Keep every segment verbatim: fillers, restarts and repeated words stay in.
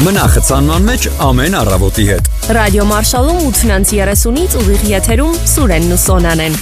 Մնա խցանման մեջ ամեն առավոտի հետ։ Ռադիո Մարշալում ութ երեսունից ուղիղ եթերում Սուրենն ու Սոնան են։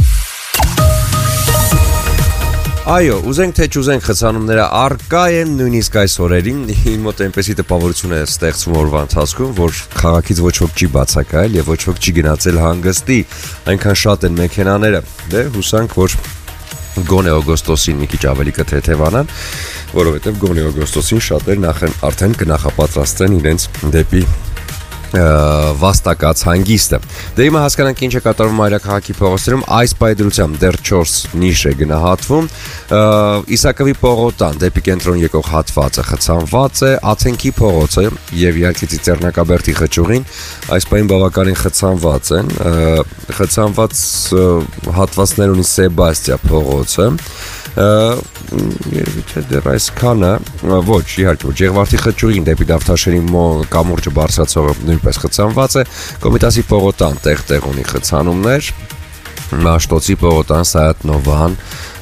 Այո, ուզենք թե չուզենք խցանումները արկա են նույնիսկ այս օրերին, իմ մոտ այնպեսի տպավորություն է ստեղծվում օրվա ընթացքում, որ քաղաքից ոչ ոք չի բացակայել եւ ոչ ոք չի գնացել հանգստի, այնքան շատ են մեքենաները։ Դե հուսանք, որ գոնե օգոստոսին մի քիչ ավելի կթեթևանան, որովհետեւ գոնե օգոստոսին շատերն արդեն կնախապատրաստեն իրենց դեպի վաստակած հանգիստը։ Դե հիմա հասկանանք ինչ է կատարվում մայրաքաղաքի փողոցներում, այս պայդրությամբ դեռ չորս նիշ է գնահատվում, Իսակովի պողոտան դեպի կենտրոն եկող հատվածը խցանված է, Ացենքի փողոցը եւ իհարկե Ծիծեռնակաբերդի խճուղին այս պայն բավականին խցանված են, խցանված հատվածներ ունի Սեբաստիա փողոցը, երևի թե դեռ այսքանը, ոչ, իհարկե ոչ, Եղվարդի խճուղին դեպի Դավթաշերի կամուրջը բարձրացողը նույնպես խցանված է, Կոմիտասի պողոտան տեղ-տեղ ունի խցանումներ, Մաշտոցի պողոտան, Սայատնովան,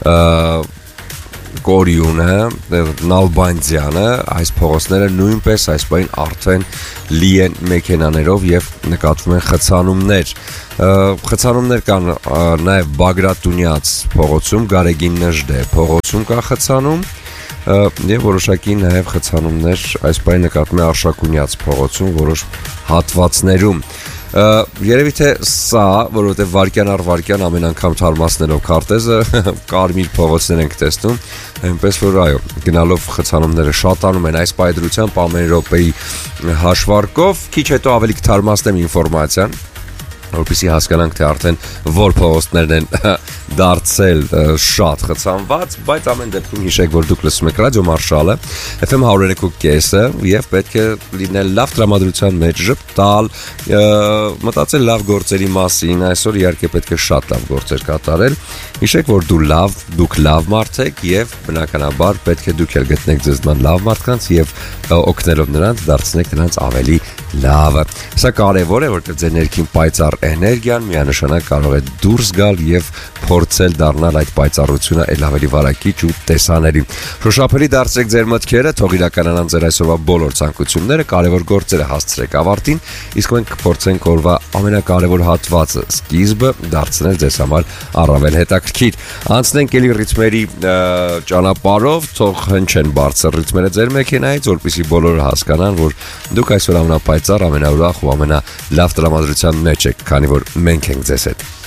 Կորիունը, Նալբանդյանը, այս փողոցները նույնպես այս պայն արդեն լի են մեքենաներով եւ նկատվում են խցանումներ։ Խցանումներ կան նաեւ Բագրատունյաց փողոցում, Գարեգին Նժդե փողոցում կա խցանում եւ որոշակի նաեւ խցանումներ այս պայն նկատվում է Արշակունյաց փողոցում որոշ հատվածներում։ Երևի թե սա, որովհետև վարկյան առ վարկյան ամեն անգամ թարմացնելով քարտեզը կարմիր փողոցներ ենք տեսնում, այնպես որ այո, գնալով խցանումները շատանում են այս պայդրությամբ ամեն րոպեի հաշվարկով, քիչ հետո ավելի կթարմացնեմ ինֆորմացիան, որպեսզի հասկանանք թե արդեն որ փողոցներն են դարձել շատ խցանված, բայց ամեն դեպքում հիշեք, որ դուք լսում եք Ռադիո Մարշալը, Էֆ Էմ one oh three կեսը եւ պետք է լինել լավ տրամադրության մեջ, ժպտալ, մտածել լավ գործերի մասին, այսօր իհարկե պետք է շատ լավ գործեր կատարել։ Հիշեք, որ դու լավ, դուք լավ մարդ եք եւ բնականաբար պետք է դուք էլ գտնեք ձեզ նման լավ մարդկանց եւ օգնելով նրանց դարձնեք նրանց ավելի լավը։ Սա կարևոր է, որտեղ ձեր ներքին պայծառ էներգիան միանշանակ կարող է դուրս գալ եւ փորձել դառնալ այդ պայծառությունը ել ավելի վարակիչ ու տեսանելի։ Շոշափելի դարձրեք ձեր մտքերը, թող իրականանան ձեր այսօրվա բոլոր ցանկությունները, կարևոր գործերը հասցրեք ավարտին, իսկ մենք կփորձենք օրվա ամենակարևոր հատվածը՝ սկիզբը դարձնել ձեզ համար առավել հետաքրքիր։ Անցնենք ելի ռիթմերի ճանապարհով, թող հնչեն բարձր ռիթմերը ձեր մեքենայից, որպեսզի բոլորը հասկանան, որ դուք այսօր ամենապայծառ, ամենաուրախ ու ամենալավ տրամադրության մեջ եք, քանի որ մենք ենք ձեզ հետ։